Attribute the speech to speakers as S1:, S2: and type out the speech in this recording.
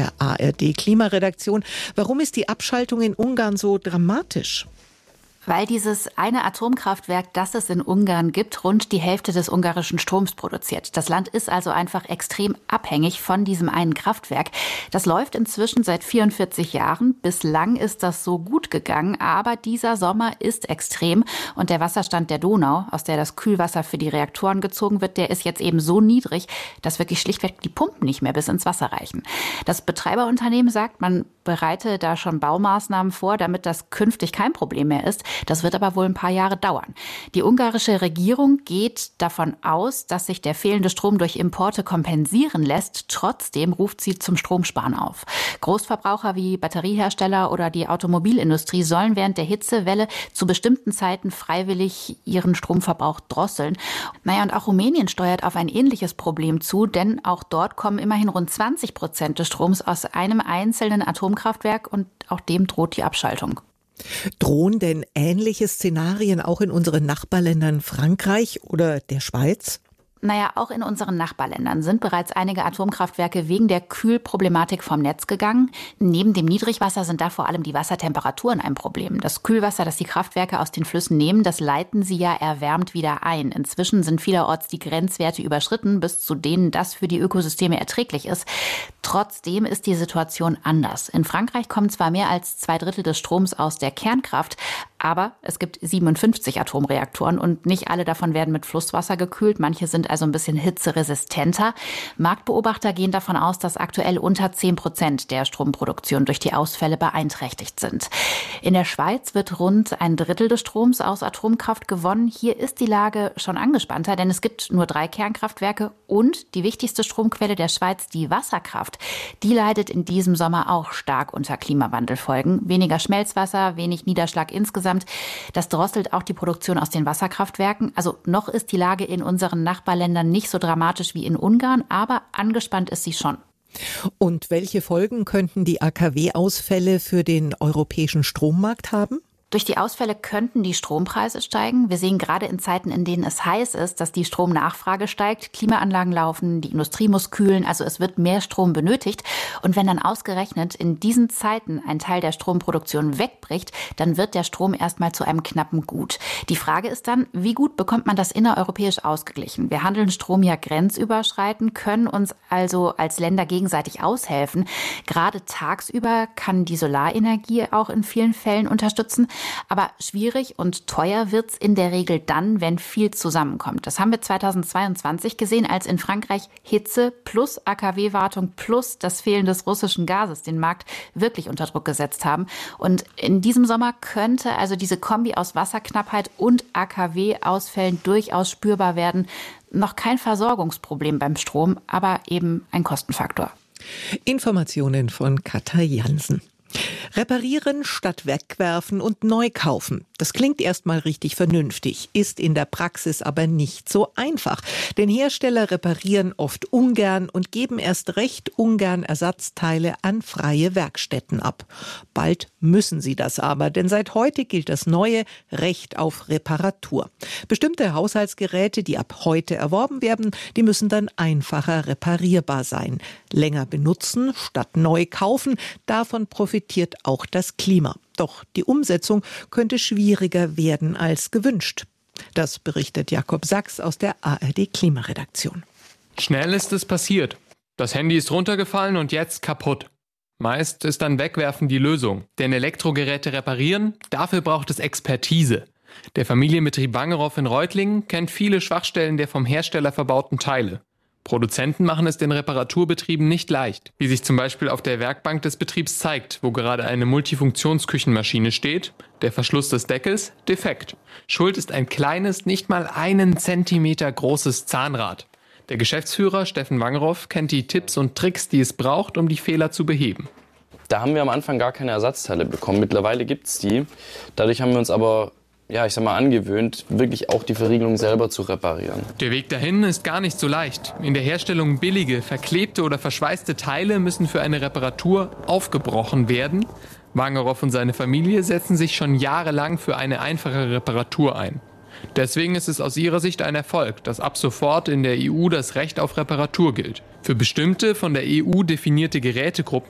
S1: der ARD-Klimaredaktion. Warum ist die Abschaltung in Ungarn so dramatisch?
S2: Weil dieses eine Atomkraftwerk, das es in Ungarn gibt, rund die Hälfte des ungarischen Stroms produziert. Das Land ist also einfach extrem abhängig von diesem einen Kraftwerk. Das läuft inzwischen seit 44 Jahren. Bislang ist das so gut gegangen, aber dieser Sommer ist extrem. Und der Wasserstand der Donau, aus der das Kühlwasser für die Reaktoren gezogen wird, der ist jetzt eben so niedrig, dass wirklich schlichtweg die Pumpen nicht mehr bis ins Wasser reichen. Das Betreiberunternehmen sagt, man bereite da schon Baumaßnahmen vor, damit das künftig kein Problem mehr ist. Das wird aber wohl ein paar Jahre dauern. Die ungarische Regierung geht davon aus, dass sich der fehlende Strom durch Importe kompensieren lässt. Trotzdem ruft sie zum Stromsparen auf. Großverbraucher wie Batteriehersteller oder die Automobilindustrie sollen während der Hitzewelle zu bestimmten Zeiten freiwillig ihren Stromverbrauch drosseln. Und auch Rumänien steuert auf ein ähnliches Problem zu, denn auch dort kommen immerhin rund 20% des Stroms aus einem einzelnen Atomkraftwerk und auch dem droht die Abschaltung.
S1: Drohen denn ähnliche Szenarien auch in unseren Nachbarländern Frankreich oder der Schweiz?
S2: Auch in unseren Nachbarländern sind bereits einige Atomkraftwerke wegen der Kühlproblematik vom Netz gegangen. Neben dem Niedrigwasser sind da vor allem die Wassertemperaturen ein Problem. Das Kühlwasser, das die Kraftwerke aus den Flüssen nehmen, das leiten sie ja erwärmt wieder ein. Inzwischen sind vielerorts die Grenzwerte überschritten, bis zu denen das für die Ökosysteme erträglich ist. Trotzdem ist die Situation anders. In Frankreich kommen zwar mehr als 2/3 des Stroms aus der Kernkraft, aber es gibt 57 Atomreaktoren und nicht alle davon werden mit Flusswasser gekühlt. Manche sind also ein bisschen hitzeresistenter. Marktbeobachter gehen davon aus, dass aktuell unter 10% der Stromproduktion durch die Ausfälle beeinträchtigt sind. In der Schweiz wird rund 1/3 des Stroms aus Atomkraft gewonnen. Hier ist die Lage schon angespannter, denn es gibt nur 3 Kernkraftwerke und die wichtigste Stromquelle der Schweiz, die Wasserkraft, die leidet in diesem Sommer auch stark unter Klimawandelfolgen. Weniger Schmelzwasser, wenig Niederschlag insgesamt. Das drosselt auch die Produktion aus den Wasserkraftwerken. Also noch ist die Lage in unseren Nachbarländern nicht so dramatisch wie in Ungarn, aber angespannt ist sie schon.
S1: Und welche Folgen könnten die AKW-Ausfälle für den europäischen Strommarkt haben?
S2: Durch die Ausfälle könnten die Strompreise steigen. Wir sehen gerade in Zeiten, in denen es heiß ist, dass die Stromnachfrage steigt. Klimaanlagen laufen, die Industrie muss kühlen, also es wird mehr Strom benötigt. Und wenn dann ausgerechnet in diesen Zeiten ein Teil der Stromproduktion wegbricht, dann wird der Strom erstmal zu einem knappen Gut. Die Frage ist dann, wie gut bekommt man das innereuropäisch ausgeglichen? Wir handeln Strom ja grenzüberschreitend, können uns also als Länder gegenseitig aushelfen. Gerade tagsüber kann die Solarenergie auch in vielen Fällen unterstützen. Aber schwierig und teuer wird's in der Regel dann, wenn viel zusammenkommt. Das haben wir 2022 gesehen, als in Frankreich Hitze plus AKW-Wartung plus das Fehlen des russischen Gases den Markt wirklich unter Druck gesetzt haben. Und in diesem Sommer könnte also diese Kombi aus Wasserknappheit und AKW-Ausfällen durchaus spürbar werden. Noch kein Versorgungsproblem beim Strom, aber eben ein Kostenfaktor.
S1: Informationen von Katja Jansen. Reparieren statt wegwerfen und neu kaufen. Das klingt erstmal richtig vernünftig, ist in der Praxis aber nicht so einfach. Denn Hersteller reparieren oft ungern und geben erst recht ungern Ersatzteile an freie Werkstätten ab. Bald müssen sie das aber, denn seit heute gilt das neue Recht auf Reparatur. Bestimmte Haushaltsgeräte, die ab heute erworben werden, die müssen dann einfacher reparierbar sein. Länger benutzen statt neu kaufen, davon profitiert auch das Klima. Doch die Umsetzung könnte schwieriger werden als gewünscht. Das berichtet Jakob Sachs aus der ARD-Klimaredaktion.
S3: Schnell ist es passiert. Das Handy ist runtergefallen und jetzt kaputt. Meist ist dann Wegwerfen die Lösung. Denn Elektrogeräte reparieren, dafür braucht es Expertise. Der Familienbetrieb Wangerow in Reutlingen kennt viele Schwachstellen der vom Hersteller verbauten Teile. Produzenten machen es den Reparaturbetrieben nicht leicht, wie sich zum Beispiel auf der Werkbank des Betriebs zeigt, wo gerade eine Multifunktionsküchenmaschine steht, der Verschluss des Deckels defekt. Schuld ist ein kleines, nicht mal 1 Zentimeter großes Zahnrad. Der Geschäftsführer Steffen Wangerow kennt die Tipps und Tricks, die es braucht, um die Fehler zu beheben.
S4: Da haben wir am Anfang gar keine Ersatzteile bekommen. Mittlerweile gibt es die. Dadurch haben wir uns aber angewöhnt, wirklich auch die Verriegelung selber zu reparieren.
S3: Der Weg dahin ist gar nicht so leicht. In der Herstellung billige, verklebte oder verschweißte Teile müssen für eine Reparatur aufgebrochen werden. Wangerow und seine Familie setzen sich schon jahrelang für eine einfache Reparatur ein. Deswegen ist es aus ihrer Sicht ein Erfolg, dass ab sofort in der EU das Recht auf Reparatur gilt. Für bestimmte von der EU definierte Gerätegruppen